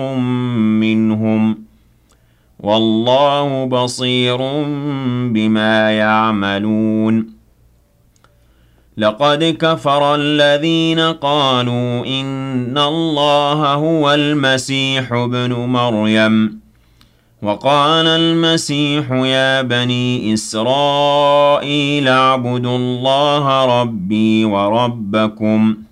منهم والله بصير بما يعملون لقد كفر الذين قالوا إن الله هو المسيح ابن مريم وقال المسيح يا بني إسرائيل اعبدوا الله ربي وربكم